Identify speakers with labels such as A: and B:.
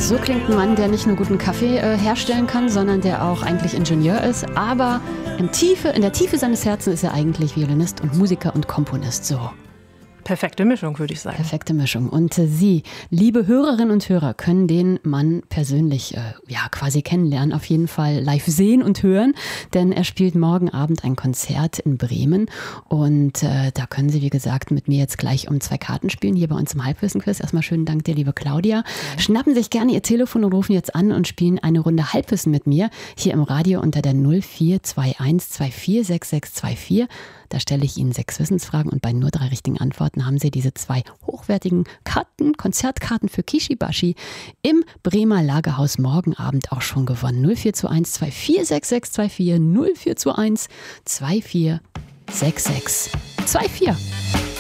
A: So klingt ein Mann, der nicht nur guten Kaffee herstellen kann, sondern der auch eigentlich Ingenieur ist. Aber in der Tiefe seines Herzens ist er eigentlich Violinist und Musiker und Komponist. So.
B: Perfekte Mischung, würde ich sagen.
A: Perfekte Mischung. Und Sie, liebe Hörerinnen und Hörer, können den Mann persönlich quasi kennenlernen, auf jeden Fall live sehen und hören, denn er spielt morgen Abend ein Konzert in Bremen und da können Sie, wie gesagt, mit mir jetzt gleich um 2 Karten spielen, hier bei uns im Halbwissen-Quiz. Erstmal schönen Dank dir, liebe Claudia. Ja. Schnappen sich gerne Ihr Telefon und rufen jetzt an und spielen eine Runde Halbwissen mit mir, hier im Radio unter der 0421 246624. Da stelle ich Ihnen 6 Wissensfragen und bei nur 3 richtigen Antworten haben Sie diese 2 hochwertigen Konzertkarten für Kishibashi im Bremer Lagerhaus morgen Abend auch schon gewonnen. 0421 246624 0421 246624.